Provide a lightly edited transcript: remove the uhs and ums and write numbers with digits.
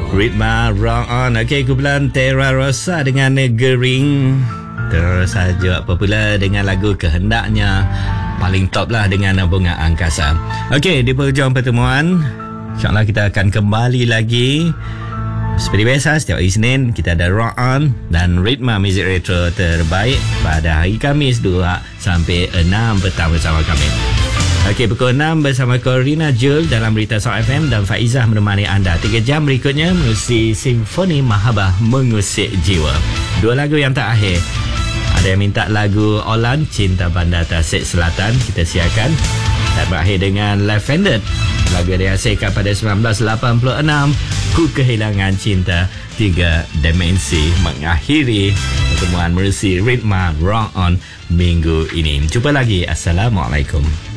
Ritma Rock On. Okey, kumpulan Terra Rosa dengan Gering. Terus saja apa pula dengan lagu Kehendaknya. Paling top lah dengan Bunga Angkasa. Okey, di penghujung pertemuan, InsyaAllah kita akan kembali lagi. Seperti biasa, setiap hari Isnin kita ada Rock On dan Ritma Music Retro terbaik pada hari Khamis 2 sampai 6 petang bersama kami. Okey, pukul 6 bersama Corina Jul dalam Berita Sound FM dan Faizah menemani anda. 3 jam berikutnya menerusi Simfoni Mahabbah Mengusik Jiwa. 2 lagu yang tak akhir. Ada yang minta lagu Olan Cinta Bandar Tasik Selatan, kita siarkan. Dan berakhir dengan Lavender, lagu yang dihasilkan pada 1986, Ku Kehilangan Cinta 3 Dimensi, mengakhiri pertemuan menerusi Ritma Rock On minggu ini. Jumpa lagi. Assalamualaikum.